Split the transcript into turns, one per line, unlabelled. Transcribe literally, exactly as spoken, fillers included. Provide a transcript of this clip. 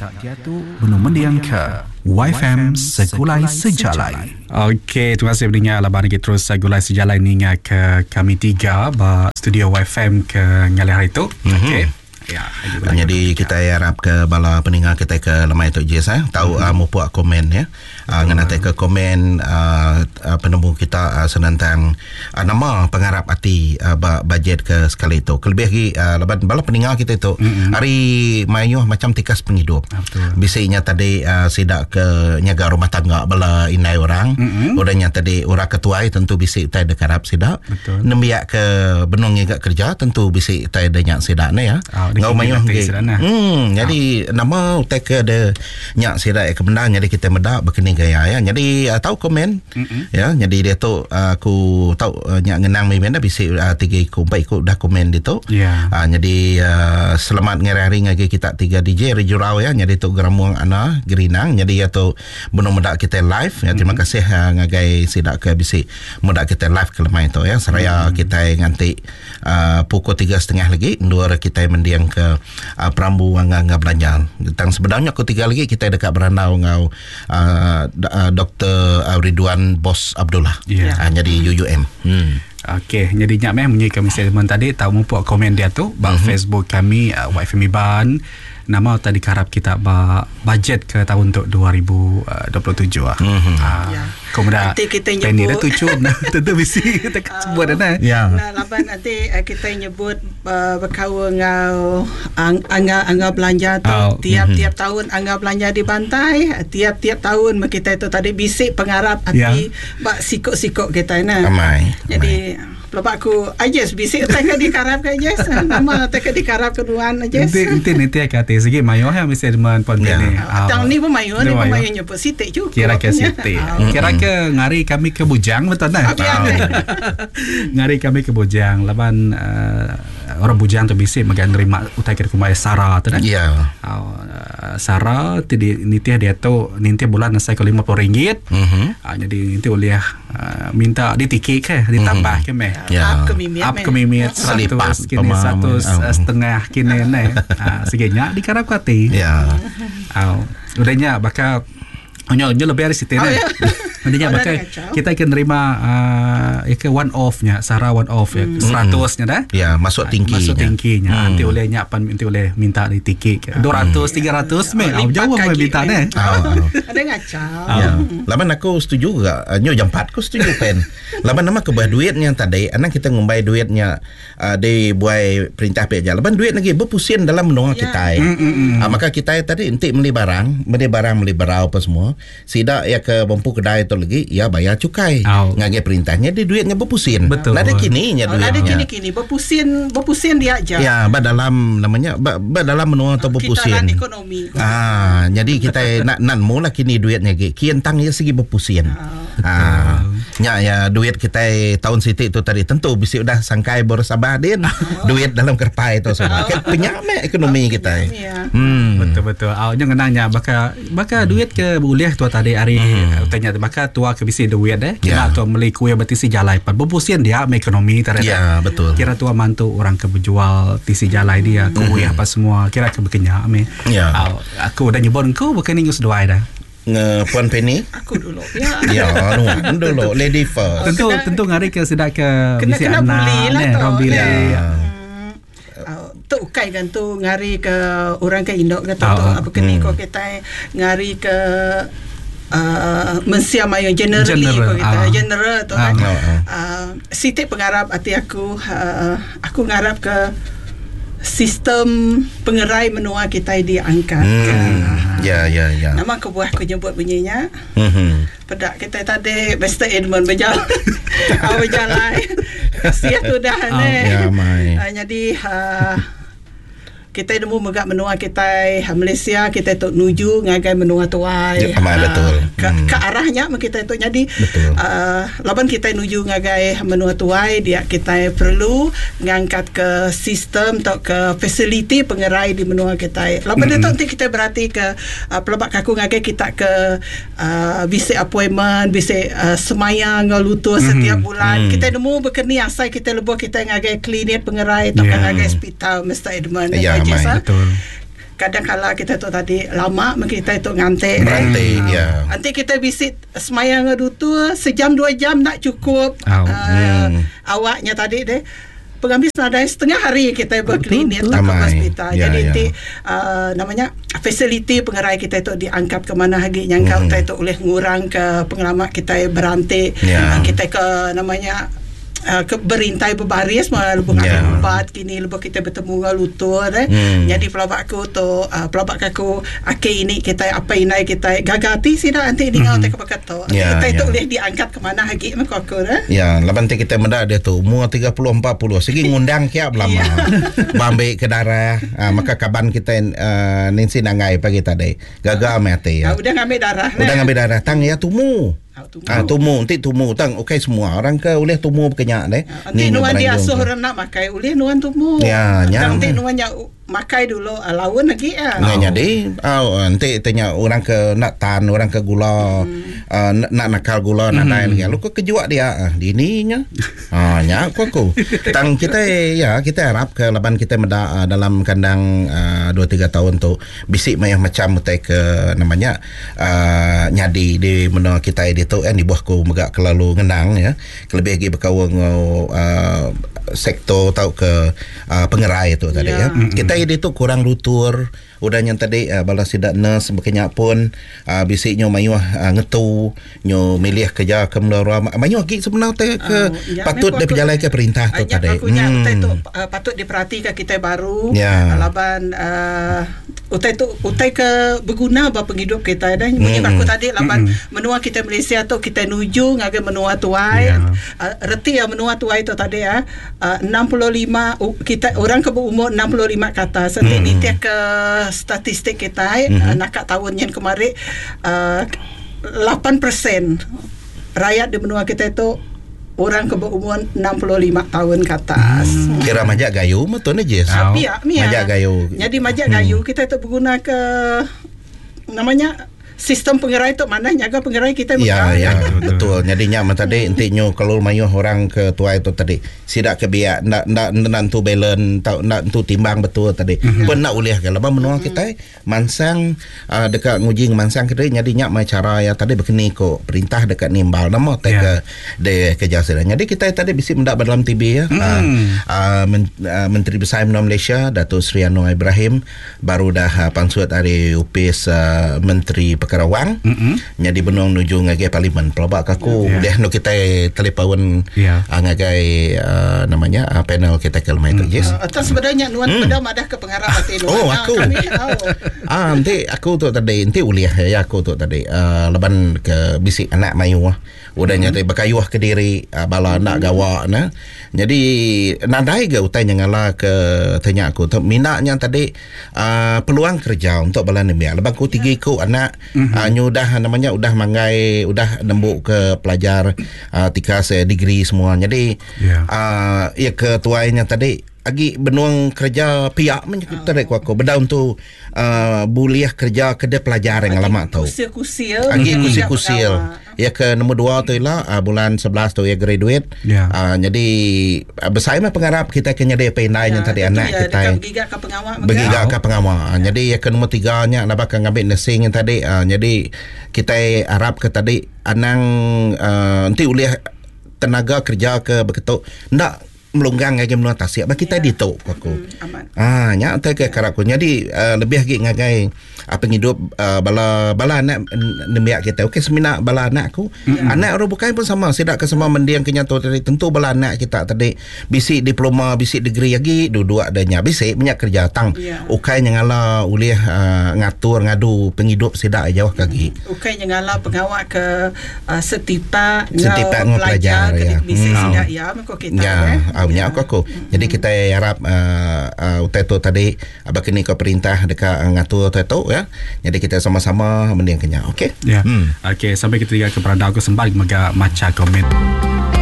tak dia tu Benung mendiang ke Y F M Segulai Sejalai. Okey, terima kasih mendengar laban lagi terus Segulai Sejalai ni ke kami tiga ba studio Y F M ke ngalih hari tu. Okey.
Ya, jadi kita harap ke bala pendengar kita ke lemai tu je eh tahu uh, mupuak komen ya uh, nganate ke komen uh, uh, penemu kita uh, senantang uh, nama pengharap hati uh, bajet ke sekali itu kelebih lagi uh, lebat bala pendengar kita itu mm-hmm. hari mayuh macam tikas penghidup bisiknya tadi uh, sidak ke nyaga rumah tangga bala inai orang mm-hmm. udahnya tadi ura ketuai tentu bisik tai dekarap sidak nembiak ke benung nyaga kerja tentu bisik tai denyak sidak ne ya oh, ngau mayuh hmm jadi oh. nama utai ke ada nyak sidak ke benda jadi kita medak berkening gaya ya jadi uh, tahu komen mm-hmm. ya jadi dia tu uh, aku tahu uh, nyak ngenang mai benda bisik uh, tiga ikut empat ikut dah komen dia tu yeah. uh, jadi uh, selamat ngari-hari ngagi kita tiga D J Rejurau ya jadi tu geramuang ana gerinang jadi ya tu benung medak kita live ya terima mm-hmm. kasih uh, ngagai sidak ke bisik medak kita live ke lemai tu ya seraya mm-hmm. kita nganti uh, pukul tiga setengah lagi dua kita mendiang ke uh, Perambu ngah belanja. Tang sebenarnya ketiga lagi kita dekat berandau ngau uh, uh, Doktor uh, Ridwan Bos Abdullah. Yeah. Uh, jadi U U M. Hmm.
Okey, jadi nyak meh menyi kami statement tadi tahu mumpuk komen dia tu bang uh-huh. Facebook kami uh, Y F M Iban. Nama tadi harap kita ba budget ke tahun untuk dua ribu dua puluh tujuh ah. Mm-hmm. Uh, ya. Kemudian
kita nyebut
penny dah tujuh tentu mesti kita sebut dah.
Ya. Nah, laban nanti uh, kita nyebut uh, berkawa ngau ang, angga angga belanja tu oh. tiap-tiap mm-hmm. tahun angga belanja di pantai, tiap-tiap tahun kita itu tadi bisik pengharap hati ya. Bak sikok-sikok kita nah.
Amai.
Jadi amai. Lepas aku ajes bisik tak ke dikarap ke ajes nama tak ke dikarap keduaan ajes
nanti nanti kata segi mayo ha mesti deman pon ni
tang ni pun mayo ni pun mayo nyebut sitik juga
kira ke sitik kira ke ngari kami ke Bujang betul tak ngari kami ke Bujang laban orang Bujang tu bisik magan nerima utai ke kumai Sarah tu dah
ya
Sarah tadi nanti dia tu nanti bulan saya ke lima puluh ringgit jadi nanti boleh minta ditikik ke ditambah ke meh
ya. Up ke mimit
up ke mimit seratus kini satu setengah kini ne segenya dikarap kati
ya
au udahnya bakal hanya hanya lebih dari situ ne udahnya bakal kita akan terima uh, ke one off nya Sarah one off ya seratus nya dah
ya masuk tinggi
masuk tingginya hmm. nanti oleh nyapan nanti oleh minta di tiket dua ratus tiga ratus meh au jauh meh minta ne
ada ngacau
ya laban aku setuju juga nyo jam empat aku setuju pen laban nama kebah duitnya tadi anak kita ngumbai duitnya uh, di buai perintah pihak jalan laban duit lagi berpusing dalam menunggu ya. Kita mm, mm, mm. Uh, maka kita tadi entik beli barang beli barang beli barang apa semua sidak ya ke bampu kedai tu lagi ya bayar cukai oh. Ngagai perintahnya di duitnya berpusing betul ada kini nya duitnya
ada kini-kini berpusing berpusing dia aja
ya ba dalam namanya ba, ba dalam menunggu atau berpusing
kita ekonomi
ah jadi kita nak nan mula kini duitnya ge kian tang ya segi berpusing oh. ah nya ya duit kita tahun sitik tu tadi tentu bisa dah sangkai bersabar din oh. Duit dalam kerpai tu semua kan penyame ekonomi kita
ya.
hmm. betul-betul au nya ngenanya baka baka hmm. duit ke boleh tu tadi hari hmm. tanya baka tua ke bisi duit eh kira yeah. tu beli kuih betisi jalai pan berpusian dia ekonomi terada
ya yeah, betul
kira tua mantu orang ke berjual tisi jalai dia kuih hmm. apa semua kira ke bekenya ame
ya
yeah. aku dah nyebon kau bukan ingus doai dah
nge Puan Penny
aku dulu ya
ya no, dulu lady first
tentu kena, tentu ngari ke sedak ke
kena kena buli lah tu
orang bila
tu ukai kan tu ngari ke orang ke indok ke tu apa kini ko kita ngari ke Uh, mensia mayo generally General. Kita uh. general tu kan uh, uh. uh, sitik pengharap hati aku uh, aku ngarap ke sistem pengerai menua kita diangkat hmm. uh,
ya ya ya
nama kebuah aku nyebut bunyinya
hmm.
pedak kita tadi Mister Edmund berjalan berjalan siap tu dah ne
ya mai
uh, jadi uh, kita nemu megak menua kita Malaysia kita tu nuju ngagai menua tuai
ya, uh, betul
ke, hmm. ke arahnya kita tu jadi uh, laban kita nuju ngagai menua tuai dia kita perlu ngangkat ke sistem atau ke facility pengerai di menua kita laban hmm. itu nanti kita berarti ke uh, pelabak kaku ngagai kita ke uh, bisik appointment bisik uh, semayang lutur hmm. setiap bulan hmm. kita nemu berkeni asai kita lebuh kita ngagai klinik pengerai atau yeah. ngagai hospital Mister Edmund
ya, betul
kadang-kala kita tu tadi lama kita tu ngantik.
Ngantik,
eh.
ya.
Nanti kita visit semayang tu sejam dua jam nak cukup.
Oh.
Uh,
Hmm.
Awaknya tadi deh. Pengambil senadai setengah hari kita berklinik
betul.
tak ke
Ramai.
hospital.
Ya,
Jadi
ya.
nanti uh, namanya fasiliti pengerai kita itu diangkat ke mana lagi nyangka
Mhm.
kita itu oleh ngurang ke pengalaman kita berantik.
Ya.
Uh, kita ke namanya Uh, ke berintai berbaris mah lebih
Ya.
yeah. Empat kini lebih kita bertemu dengan lutut eh.
Hmm.
Jadi pelabak aku tu uh, pelabak aku akhir ini kita apa inai kita gagati sih dah nanti dengan mm-hmm. kita berkata
Ya,
kita itu
ya.
boleh diangkat ke mana lagi mak aku eh.
Ya, lepas nanti kita mendak dia tu umur tiga puluh empat puluh segi ngundang kiap lama. Bambil ke darah, uh, maka kaban kita uh, Nancy nangai pagi tadi. Gagal mati ya.
Uh, udah ngambil darah.
Udah ngambil darah tang ya tumu. Ah, tumu, nanti tumu tang okey semua orang ke boleh tumu berkenyak deh.
Nanti nuan dia asuh orang nak makai boleh nuan tumu.
Ya, nyam.
Nanti nuan yang makai dulu uh, lawan lagi ya.
Nah, jadi oh, nanti tanya orang ke nak tan, orang ke gula, hmm. uh, nak, nak nakal gula, nak naik lagi. Lu kau kejuak dia, ah, di ininya. Ah, nyak aku aku. Tang kita ya kita harap ke laban kita meda uh, dalam kandang uh, dua tiga tahun tu bisik mayah macam mutai ke namanya uh, nyadi di mana kita di tu kan di buahku megak kelalu ngenang ya. Kelebih lagi berkawang uh, sektor tau ke uh, pengerai tu tadi ya.
Ya.
Kita dia tu kurang lutur udah yang tadi uh, balas tidak nurse berkenyak pun uh, bisiknya mayuh uh, ngetu nyo milih kerja ke melara mayuh gig sebenar te ke
Uh, ya,
patut dia berjalan ke perintah tu
ya,
tadi.
Aku hmm. utai tu uh, patut diperhatikan kita baru.
Ya.
Laban uh, utai tu utai ke berguna bapa penghidup kita dan bunyi
Hmm.
aku tadi laban
Hmm.
menua kita Malaysia tu kita nuju ngagai menua tuai.
Ya.
Uh, reti ya menua tuai tu tadi ya uh, enam puluh lima uh, kita orang ke berumur enam puluh lima ke atas. Nanti
Hmm.
ni tiap ke statistik kita eh, uh, nak kat tahun yang kemarin uh, lapan peratus rakyat di benua kita itu orang ke berumur enam puluh lima tahun ke atas.
Hmm. Kira majak gayu betul ni Jess.
Ah.
Mia, mia.
Majak gayu.
Jadi majak gayu kita itu berguna ke namanya sistem pengerai tu mana nyaga pengerai kita
Ya,
megang.
ya, betul. Jadi nyak tadi intinya kalau mayuh orang ke tua itu tadi sidak ke biak nak nak nak tu balance tau nak tu timbang betul tadi. Mm-hmm. Pun nak ulih ke lepas menua kita mansang uh, dekat ngujing mansang kita jadi nyak mai cara ya tadi berkeni ko perintah dekat nimbal nama te ke de kerja sedang. Jadi kita tadi bisik mendak dalam T V ya. Mm. Uh, uh, men, uh, Menteri Besar UMNO Malaysia Datuk Seri Anwar Ibrahim baru dah uh, pansut hari upis uh, Menteri Perkara Wang. Mm-hmm. Jadi benung nuju ngagai parlimen pelabak kaku yeah. Dia no kita telefon
yeah.
uh, ngagai uh, namanya uh, panel kita ke lemah itu Jess.
Uh, atas sebenarnya nuan mm. pada madah ke pengarah hati nuan.
Oh aku.
Kami, oh.
Ah nanti aku tu tadi nanti uliah ya aku tu tadi uh, leban ke bisik anak mayu ah. Udah mm-hmm. nyata berkayuh ke diri uh, bala mm-hmm. nak gawak nah. Jadi nadai ke utai nyangala ke tanya aku tu minatnya tadi uh, peluang kerja untuk bala ni biar leban ku tiga yeah. ku anak mm-hmm. uh, udah namanya udah mangai udah nembuk ke pelajar uh, tiga se degree semua jadi yeah. uh, ya ketuanya tadi agi benuang kerja pihak menyekutare ku aku bedaun tu uh, buliah kerja kedai pelajar yang lama tau
kusil-kusil
agi kusil-kusil ya ke nombor dua tu lah uh, bulan sebelas tu ya graduate
yeah.
uh, jadi uh, besar mah pengharap kita kena dia pendai yang tadi anak
ya,
kita
begigak ke pengawal
begigak ke pengawal uh, jadi ya ke nombor tiga nya nak bakal ngambil nursing yang tadi uh, jadi kita harap ke tadi anang uh, nanti uliah tenaga kerja ke begitu ndak melunggang ngagai menua tasik bagi kita yeah. ditok aku. Hmm, aman. Ah nya tak ke karakku. Jadi uh, lebih lagi ngagai apa hidup uh, bala bala anak nemiak kita. Okey semina bala anak aku. Yeah. Anak orang bukan pun sama. Sidak ke semua mendiang kenyato tadi tentu bala anak kita tadi bisik diploma, bisik degree lagi dua-dua adanya. Bisik banyak kerja tang. Yeah. Ukai nyangala ulih uh, ngatur ngadu penghidup sidak jauh kaki.
Ukai nyangala pengawal ke uh, setipak
setipak ngau pelajar ya.
Bisik hmm. sidak ya mako kita
ya.
ya.
Awnya aku aku. Mm-hmm. Jadi kita harap uh, uh, utai tu tadi abang kini ke perintah dekat uh, ngatur utai tu ya. Jadi kita sama-sama mendiang kenya. Okey.
Ya. Yeah. Hmm. Okey, sampai kita ke beranda aku sembalik mega maca komen.